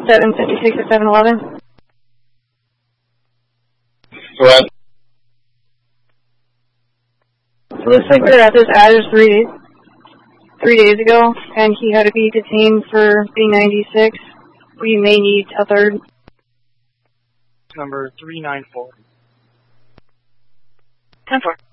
756 or 711. Correct. It looks like we were at this address 3 days ago, and he had to be detained for being 96. We may need a third. Number 394. 10-4.